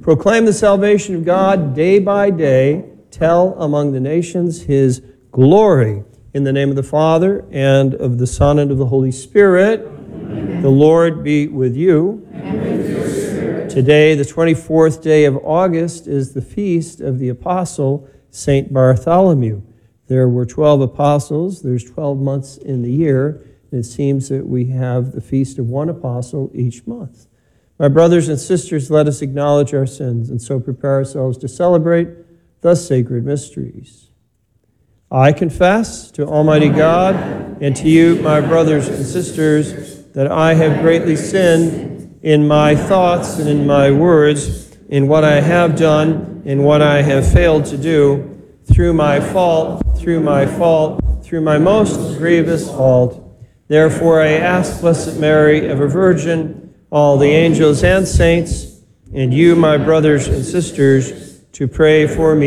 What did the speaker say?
proclaim the salvation of God day by day, tell among the nations his glory. In the name of the Father, and of the Son, and of the Holy Spirit. Amen. The Lord be with you. And with your spirit. Today, the 24th day of August, is the feast of the Apostle St. Bartholomew. There were 12 apostles. There's 12 months in the year. And it seems that we have the feast of one apostle each month. My brothers and sisters, let us acknowledge our sins and so prepare ourselves to celebrate the sacred mysteries. I confess to Almighty God and to you, my brothers and sisters, that I have greatly sinned in my thoughts and in my words, in what I have done, in what I have failed to do, through my fault, through my most grievous fault. Therefore I ask Blessed Mary, ever Virgin, all the angels and saints, and you, my brothers and sisters, to pray for me